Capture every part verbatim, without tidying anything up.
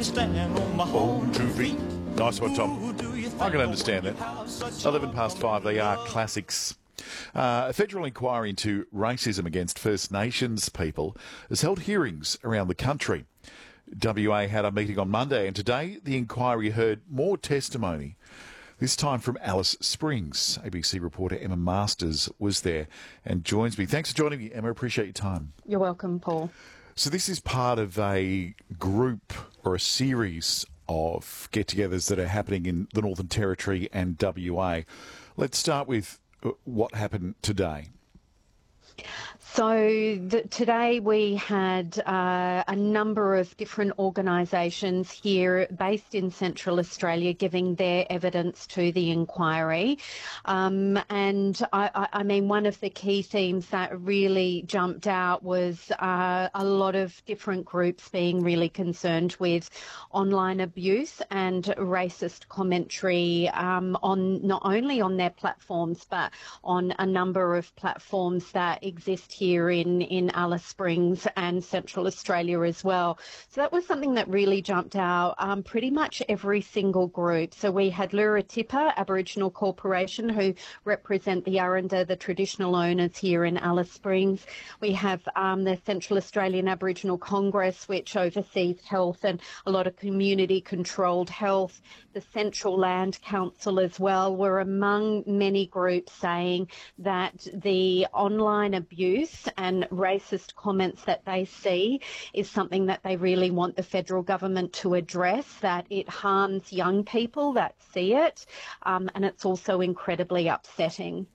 stand on my own two feet. Nice one, Tom. I can understand that. eleven past five, they are classics. Uh, a federal inquiry into racism against First Nations people has held hearings around the country. W A had a meeting on Monday, and today the inquiry heard more testimony, this time from Alice Springs. A B C reporter Emma Masters was there and joins me. Thanks for joining me, Emma. Appreciate your time. You're welcome, Paul. So this is part of a group or a series of get-togethers that are happening in the Northern Territory and W A. Let's start with what happened today. So the, today we had uh, a number of different organisations here based in Central Australia giving their evidence to the inquiry. Um, and I, I, I mean, one of the key themes that really jumped out was uh, a lot of different groups being really concerned with online abuse and racist commentary um, on not only on their platforms but on a number of platforms that exist here here in, in Alice Springs and Central Australia as well. So that was something that really jumped out, um, pretty much every single group. So we had Luratipa Aboriginal Corporation, who represent the Aranda, the traditional owners here in Alice Springs. We have um, the Central Australian Aboriginal Congress, which oversees health and a lot of community-controlled health. The Central Land Council as well were among many groups saying that the online abuse and racist comments that they see is something that they really want the federal government to address, that it harms young people that see it, um, and it's also incredibly upsetting.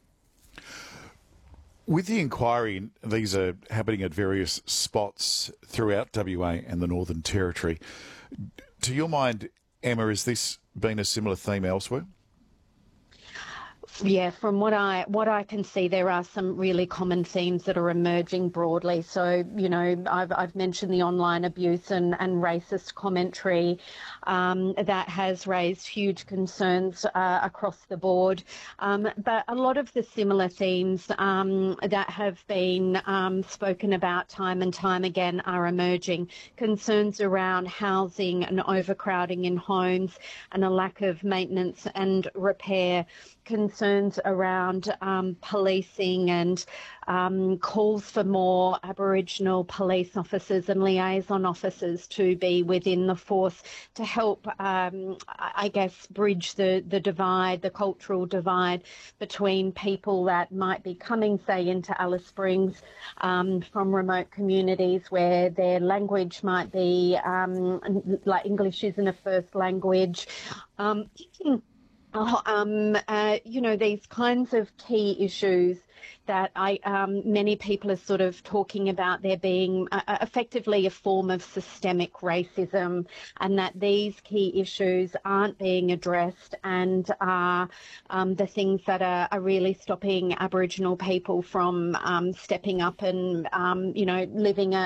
With the inquiry, these are happening at various spots throughout W A and the Northern Territory. To your mind, Emma, has this been a similar theme elsewhere? Yeah, from what I what I can see, there are some really common themes that are emerging broadly. So, you know, I've I've mentioned the online abuse and, and racist commentary um, that has raised huge concerns uh, across the board. Um, but a lot of the similar themes um, that have been um, spoken about time and time again are emerging. Concerns around housing and overcrowding in homes and a lack of maintenance and repair. Concerns around um, policing and um, calls for more Aboriginal police officers and liaison officers to be within the force to help, um, I guess, bridge the, the divide, the cultural divide between people that might be coming, say, into Alice Springs um, from remote communities where their language might be, um, like English isn't a first language. Um, Oh, um, uh, you know, these kinds of key issues that I um, many people are sort of talking about there being uh, effectively a form of systemic racism, and that these key issues aren't being addressed and are um, the things that are, are really stopping Aboriginal people from um, stepping up and, um, you know, living a,